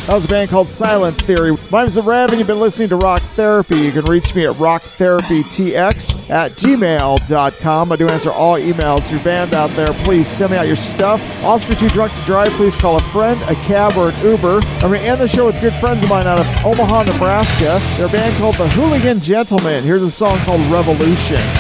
That was a band called Silent Theory. My name is Rev, and you've been listening to Rock Therapy. You can reach me at rocktherapytx@gmail.com. I do answer all emails. If you're a band out there, please send me out your stuff. Also, if you're too drunk to drive, please call a friend, a cab, or an Uber. I'm going to end the show with good friends of mine out of Omaha, Nebraska. They're a band called the Hooligan Gentlemen. Here's a song called Revolution.